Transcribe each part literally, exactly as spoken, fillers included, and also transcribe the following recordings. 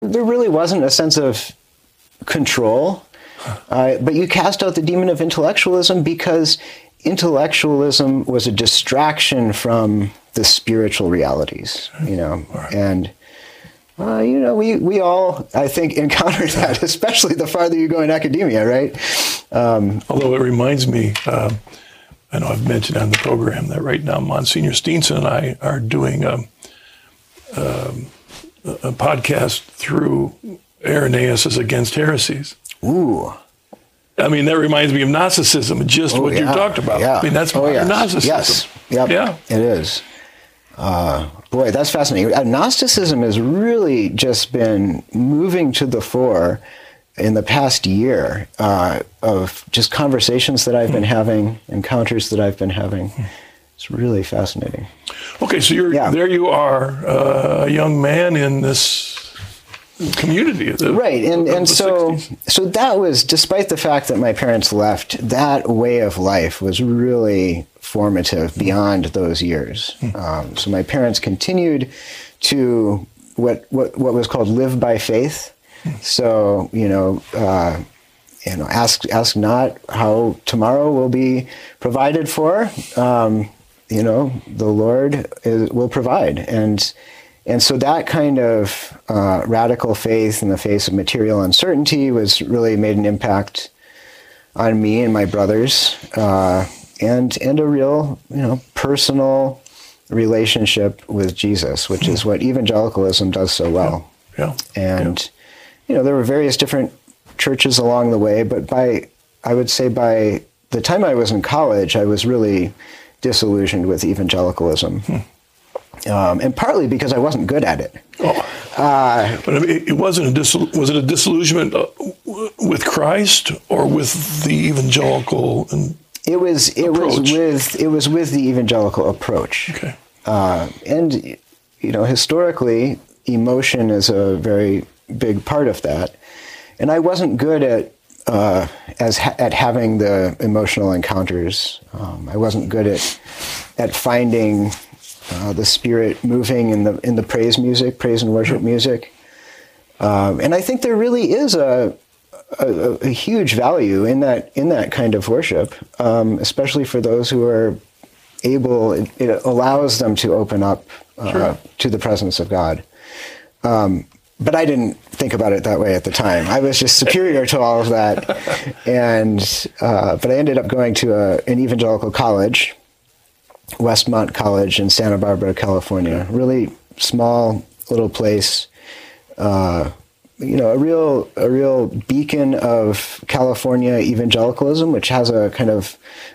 there really wasn't a sense of control, uh, but you cast out the demon of intellectualism because intellectualism was a distraction from the spiritual realities, you know, right. and uh, you know, we we all, I think, encounter that, especially the farther you go in academia, right? Um, Although it reminds me, uh, I know I've mentioned on the program that right now Monsignor Steenson and I are doing a, um, a podcast through Irenaeus' Against Heresies. Ooh. I mean, that reminds me of Gnosticism, just Oh, what yeah, you talked about. yeah. I mean, that's oh, modern yes. Gnosticism. Yes, yep. Yeah. It is. Uh, boy, that's fascinating. Uh, Gnosticism has really just been moving to the fore in the past year uh, of just conversations that I've been having, encounters that I've been having. It's really fascinating. Okay, so you're Yeah. there. You are uh, a young man in this community, the, right? And of and the so sixties. so that was, despite the fact that my parents left, that way of life was really formative beyond those years. Um, so my parents continued to what what what was called live by faith. So you know. Uh, You know, ask ask not how tomorrow will be provided for. Um, you know, the Lord is, will provide, and and so that kind of uh, radical faith in the face of material uncertainty was really made an impact on me and my brothers, uh, and and a real you know personal relationship with Jesus, which is what evangelicalism does so well. Yeah. And Yeah. you know, there were various different churches along the way, but by, I would say by the time I was in college, I was really disillusioned with evangelicalism. Hmm. Um, and partly because I wasn't good at it. Oh. Uh, But I mean, it wasn't a dis- was it a disillusionment uh, with Christ or with the evangelical? And it was it approach? was with it was with the evangelical approach. Okay. Uh, and you know, historically, emotion is a very big part of that. And I wasn't good at uh, as ha- at having the emotional encounters. Um, I wasn't good at at finding uh, the Spirit moving in the in the praise music, praise and worship music. Um, and I think there really is a, a a huge value in that in that kind of worship, um, especially for those who are able. It, it allows them to open up uh, Sure. to the presence of God. Um, But I didn't think about it that way at the time. I was just superior to all of that, and uh, but I ended up going to a, an evangelical college, Westmont College in Santa Barbara, California. Really small little place. Uh, you know, a real a real beacon of California evangelicalism, which has a kind of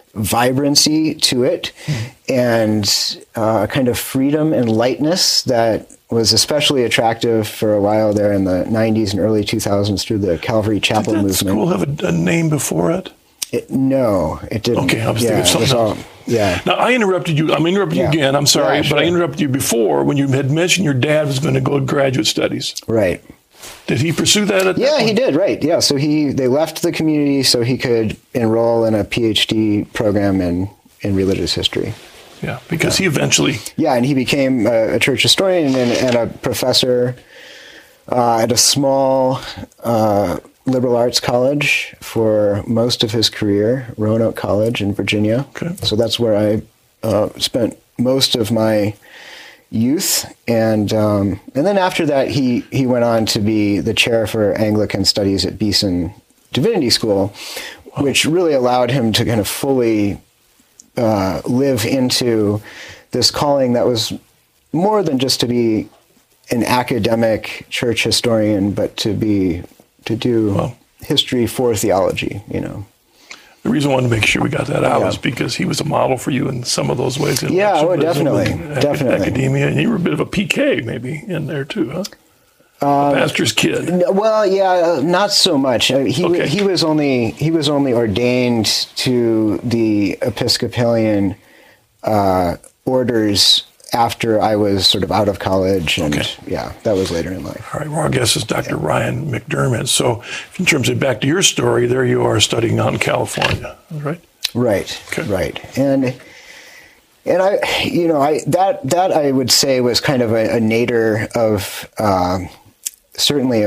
vibrancy to it, mm-hmm. and uh, a kind of freedom and lightness that was especially attractive for a while there in the nineties and early two thousands through the Calvary Chapel Did that movement. school have a, a name before it? it? No, it didn't. Okay, I was yeah, thinking it something was else. all, yeah. Now, I interrupted you. I'm interrupting Yeah. you again. I'm sorry, Yeah, sure. but I interrupted you before when you had mentioned your dad was going to go to graduate studies. Right. Did he pursue that at that Yeah, point? he did, right. Yeah, so he they left the community so he could enroll in a PhD program in, in religious history. Yeah, because he eventually... Yeah, and he became a, a church historian and, and a professor uh, at a small uh, liberal arts college for most of his career, Roanoke College in Virginia. Okay. So that's where I uh, spent most of my youth, and um, and then after that, he he went on to be the chair for Anglican Studies at Beeson Divinity School, which really allowed him to kind of fully uh, live into this calling that was more than just to be an academic church historian, but to be to do Wow. history for theology. You know. The reason I wanted to make sure we got that out Yeah. is because he was a model for you in some of those ways. Yeah, oh, intellectualism definitely, and ac- definitely. Academia, and you were a bit of a P K maybe in there too, huh? Um, a pastor's kid. No, well, yeah, not so much. I mean, he Okay. he was only he was only ordained to the Episcopalian uh, orders after I was sort of out of college, and Okay. yeah, that was later in life. All right, well, our guest is Doctor Ryan McDermott. So in terms of back to your story, there you are studying out in California, right? Right, Okay. right, and and I, you know, I that that I would say was kind of a, a nadir of um, certainly